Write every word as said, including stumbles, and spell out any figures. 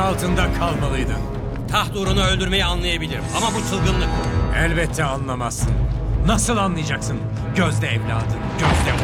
altında kalmalıydın. Taht uğruna öldürmeyi anlayabilirim ama bu çılgınlık. Elbette anlamazsın. Nasıl anlayacaksın? Gözde evladın, gözde